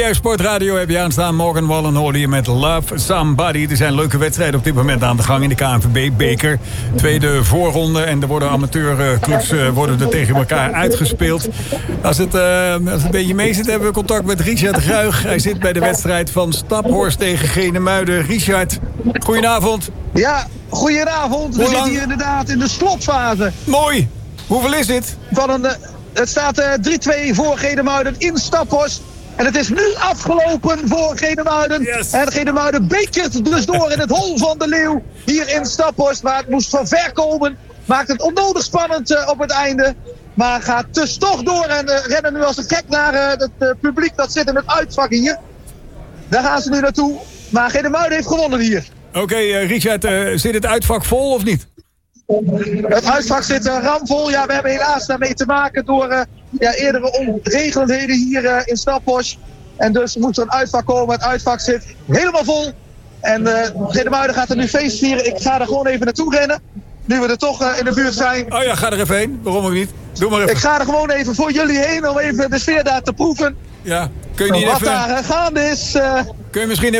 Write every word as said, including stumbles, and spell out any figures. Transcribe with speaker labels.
Speaker 1: Sportradio heb je aanstaan. Morgan Wallen hoorde je met Love Somebody. Er zijn leuke wedstrijden op dit moment aan de gang in de K N V B-beker. Tweede voorronde en er worden amateurclubs uh, worden er tegen elkaar uitgespeeld. Als het, uh, als het een beetje mee zit, hebben we contact met Richard Ruig. Hij zit bij de wedstrijd van Staphorst tegen Genemuiden. Richard, goedenavond.
Speaker 2: Ja, goedenavond. We zitten hier inderdaad in de slotfase.
Speaker 1: Mooi. Hoeveel is het?
Speaker 2: Van een, uh, het staat uh, drie twee voor Genemuiden in Staphorst. En het is nu afgelopen voor Genemuiden. Yes. En Genemuiden bekert dus door in het hol van de leeuw. Hier in Staphorst. Maar het moest van ver komen. Maakt het onnodig spannend uh, op het einde. Maar gaat dus toch door. En uh, rennen nu als een gek naar uh, het uh, publiek dat zit in het uitvak hier. Daar gaan ze nu naartoe. Maar Genemuiden heeft gewonnen hier.
Speaker 1: Oké, okay, uh, Richard. Uh, zit het uitvak vol of niet?
Speaker 2: Het uitvak zit uh, ramvol. Ja, we hebben helaas daarmee te maken door uh, ja, eerdere onregeldheden hier uh, in Staphorst. En dus moet er een uitvak komen. Het uitvak zit helemaal vol. En uh, Genemuiden gaat er nu feest vieren. Ik ga er gewoon even naartoe rennen. Nu we er toch uh, in de buurt zijn.
Speaker 1: Oh ja, ga er even heen. Waarom ook niet? Doe maar even.
Speaker 2: Ik ga er gewoon even voor jullie heen om even de sfeer daar te proeven.
Speaker 1: Ja, kun je niet
Speaker 2: Wat
Speaker 1: even...
Speaker 2: daar uh, gaande is. Uh...
Speaker 1: Kun je misschien